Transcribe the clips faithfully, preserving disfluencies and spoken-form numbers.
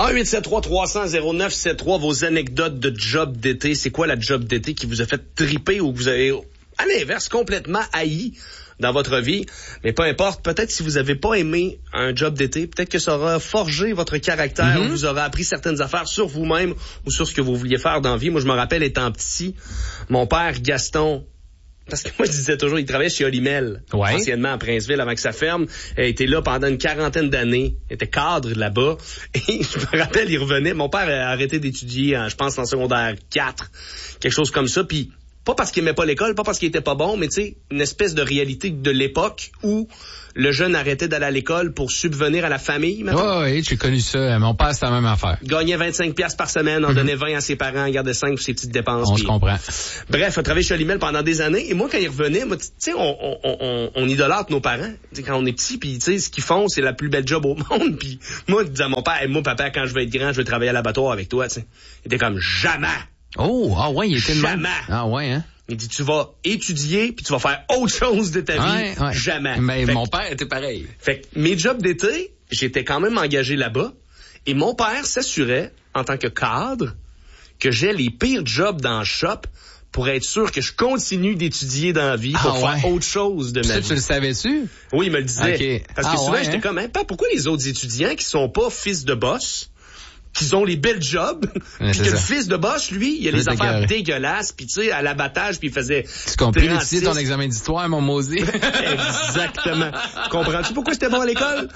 un huit sept trois trois cents zéro neuf sept trois, vos anecdotes de job d'été. C'est quoi la job d'été qui vous a fait triper ou que vous avez, à l'inverse, complètement haï dans votre vie? Mais peu importe, peut-être si vous avez pas aimé un job d'été, peut-être que ça aura forgé votre caractère, mm-hmm. ou vous aura appris certaines affaires sur vous-même ou sur ce que vous vouliez faire dans la vie. Moi, je me rappelle, étant petit, mon père, Gaston, parce que moi, je disais toujours, il travaillait chez Olimel, ouais. anciennement à Princeville, avant que ça ferme. Il était là pendant une quarantaine d'années. Il était cadre là-bas. Et je me rappelle, il revenait. Mon père a arrêté d'étudier, je pense, en secondaire quatre, quelque chose comme ça. Puis pas parce qu'il aimait pas l'école, pas parce qu'il était pas bon, mais tu sais, une espèce de réalité de l'époque où le jeune arrêtait d'aller à l'école pour subvenir à la famille. Oui, oui, j'ai connu ça. Mon père, c'était la même affaire. Il gagnait vingt-cinq piastres par semaine, en mm-hmm. donnait vingt à ses parents, il gardait cinq pour ses petites dépenses. On puis... se comprend. Bref, il a travaillé chez Olimel pendant des années. Et moi, quand il revenait, moi, tu sais, on, on, on, on idolâtre nos parents. T'sais, quand on est petit, puis tu sais, ce qu'ils font, c'est la plus belle job au monde. Puis moi, je disais à mon père, hey, moi, papa, quand je vais être grand, je vais travailler à l'abattoir avec toi. T'sais. Il était comme jamais. Oh, ah ouais, il était de jamais. Ah ouais, hein? Il dit, tu vas étudier, puis tu vas faire autre chose de ta vie. Ouais, ouais. Jamais. Mais fait mon que, père était pareil. Fait que mes jobs d'été, j'étais quand même engagé là-bas. Et mon père s'assurait, en tant que cadre, que j'ai les pires jobs dans le shop pour être sûr que je continue d'étudier dans la vie pour ah, faire ouais. autre chose de ma ça, vie. Tu le savais-tu? Oui, il me le disait. Okay. Parce que ah, souvent, ouais, j'étais hein? comme, hein, pourquoi les autres étudiants qui sont pas fils de boss, qu'ils ont les belles jobs, ouais, puis que ça. le fils de boss, lui, il a les c'est affaires dégueulasse. dégueulasses, puis tu sais, à l'abattage, puis il faisait... Tu comprends d'étudier ton examen d'histoire, mon Mosey? Exactement. Comprends-tu pourquoi j'étais bon à l'école?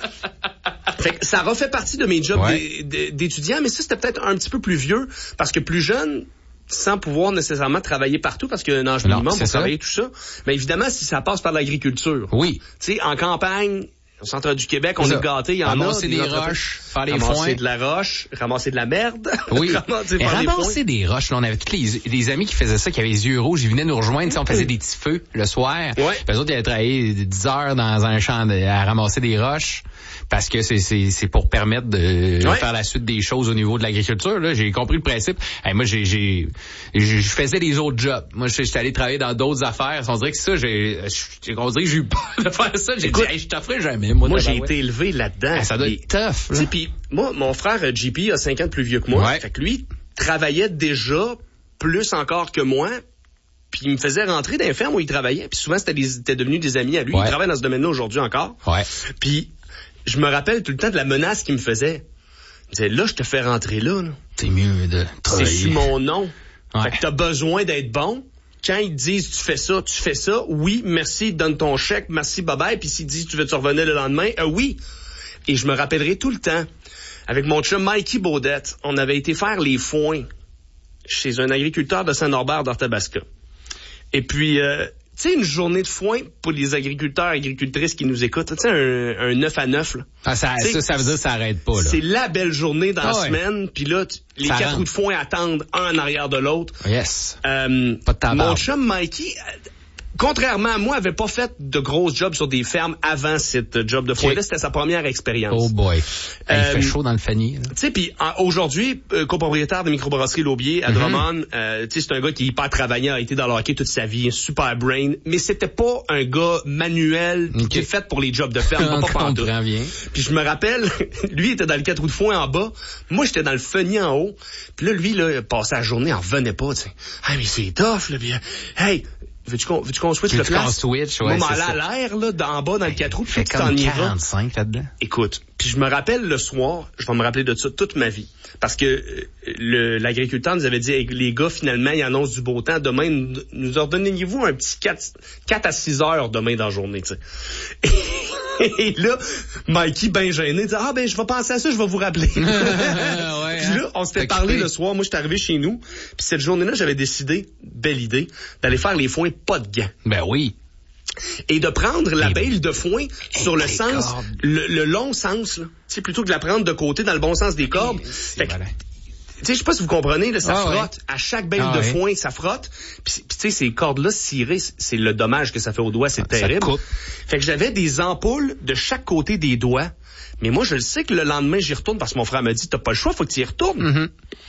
Fait que ça refait partie de mes jobs ouais. d'étudiant, mais ça, c'était peut-être un petit peu plus vieux, parce que plus jeune, sans pouvoir nécessairement travailler partout, parce qu'il y a un âge minimum pour travailler tout ça. Mais évidemment, si ça passe par l'agriculture. Oui. Tu sais, en campagne... Au centre du Québec, on ça. est gâtés. Il y en ramasser a des, des roches, faire les ramasser foins. Ramasser de la roche, ramasser de la merde. Oui. ramasser, Et ramasser des roches. Là, on avait tous les, les amis qui faisaient ça, qui avaient les yeux rouges. Ils venaient nous rejoindre. On faisait des petits feux le soir. Ouais. Puis eux autres, ils avaient travaillé dix heures dans un champ de, à ramasser des roches. Parce que c'est, c'est, c'est pour permettre de ouais. faire la suite des choses au niveau de l'agriculture. Là, j'ai compris le principe. Hey, moi, j'ai, j'ai, je faisais des autres jobs. Moi, j'étais allé travailler dans d'autres affaires. On dirait que ça, j'ai, on dirait que j'ai eu peur de faire ça. J'ai Écoute, dit, hey, je t'offrais jamais. Moi, moi j'ai été élevé là-dedans. Ah, ça doit être tough. Tu sais, puis moi, mon frère J P a cinq ans de plus vieux que moi. Ouais. Fait que lui travaillait déjà plus encore que moi. Puis il me faisait rentrer dans les fermes où il travaillait. Puis souvent, c'était, des, c'était devenu des amis à lui. Ouais. Il travaille dans ce domaine-là aujourd'hui encore. Ouais. Puis je me rappelle tout le temps de la menace qu'il me faisait. Il disait, là, je te fais rentrer là. là. C'est mieux de travailler. C'est sur mon nom. Ouais. Fait que t'as besoin d'être bon. Quand ils te disent, tu fais ça, tu fais ça. Oui, merci, donne ton chèque. Merci, bye-bye. Puis s'ils disent, tu veux te revenir le lendemain. Euh, oui. Et je me rappellerai tout le temps. Avec mon chum Mikey Baudette, on avait été faire les foins chez un agriculteur de Saint-Norbert d'Arthabasca. Et puis... Euh, tu sais, une journée de foin pour les agriculteurs, agricultrices qui nous écoutent, tu sais, un, un neuf à neuf, là. Ah, ça, ça, ça veut dire que ça arrête pas, là. C'est la belle journée dans ah, la ouais. semaine, puis là, tu, les ça quatre rentre. roues de foin attendent un en arrière de l'autre. Yes. Euh, pas de tabac. Mon chum Mikey, contrairement à moi, avait pas fait de grosses jobs sur des fermes avant cette job de foin-là. Okay. C'était sa première expérience. Oh boy. Euh, il fait chaud dans le fanier. Tu sais, puis aujourd'hui, euh, copropriétaire de microbrasserie L'Aubier à mm-hmm. Drummond, euh, tu sais, c'est un gars qui est hyper travaillant, a été dans le hockey toute sa vie, un super brain, mais c'était pas un gars manuel okay. qui est fait pour les jobs de ferme. pas pas bien. Puis je me rappelle, lui était dans le quatre roues de foin en bas, moi j'étais dans le fenier en haut, puis là, lui, là, passait la journée, il en revenait pas, tu sais. Ah, mais c'est tough, là, puis, hey, Veux-tu qu'on, veux-tu qu'on switch veux-tu le place? Qu'on switch, ouais, moi, c'est à l'air, là, d'en bas, dans le quatre roues, puis tu t'en iras. quarante-cinq là-dedans. Écoute, puis je me rappelle le soir, je vais me rappeler de ça toute ma vie. Parce que le, l'agriculteur nous avait dit, hey, les gars, finalement, il annonce du beau temps. Demain, nous, nous ordonnez-vous un petit quatre à six heures demain dans la journée, tu sais. Et là, Mikey, ben gêné, dit, ah ben, je vais penser à ça, je vais vous rappeler. ouais, puis là, on s'était parlé le soir. Moi, j'étais arrivé chez nous. Puis cette journée-là, j'avais décidé, belle idée, d'aller faire les foins pas de gants. Ben oui. Et de prendre la bêle de foin sur le sens, le, le long sens, là. Tu sais, plutôt que de la prendre de côté dans le bon sens des cordes. Fait que, tu sais, je sais pas si vous comprenez, là, ça ah, frotte. Ouais. À chaque bêle ah, de ouais. foin, ça frotte. Puis, tu sais, ces cordes-là cirées, c'est le dommage que ça fait aux doigts, c'est ah, terrible. Fait que j'avais des ampoules de chaque côté des doigts. Mais moi, je le sais que le lendemain, j'y retourne parce que mon frère m'a dit, t'as pas le choix, faut que tu y retournes. Mm-hmm.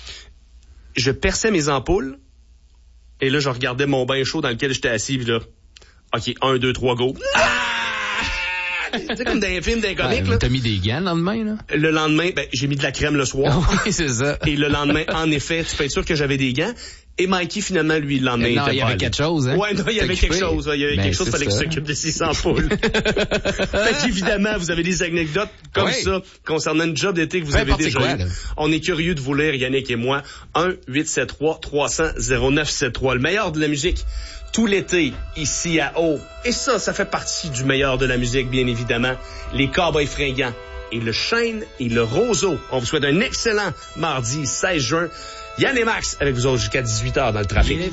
Je perçais mes ampoules. Et là, je regardais mon bain chaud dans lequel j'étais assis, puis là, OK, un, deux, trois, go. Ah! C'est comme dans les films, dans les comiques, ouais, là. T'as mis des gants le lendemain, là? Le lendemain, ben, j'ai mis de la crème le soir. Oui, c'est ça. Et le lendemain, en effet, tu peux être sûr que j'avais des gants. Et Mikey, finalement, lui, le lendemain, non, il était il y pas avait allé. quelque chose, hein? Ouais, non, il y avait quelque chose. Il y avait ben, quelque chose, fallait qu'il s'occupe de six cents poules. Fait qu'évidemment, vous avez des anecdotes comme oui. ça concernant une job d'été que vous Peu avez importe déjà quoi, eu. là. On est curieux de vous lire, Yannick et moi. un huit sept trois trois zéro zéro zéro neuf sept trois. Le meilleur de la musique tout l'été, ici à Eau. Et ça, ça fait partie du meilleur de la musique, bien évidemment. Les Cowboys fringants et le Chêne et le Roseau. On vous souhaite un excellent mardi seize juin. Yann et Max avec vous autres jusqu'à dix-huit heures dans le trafic.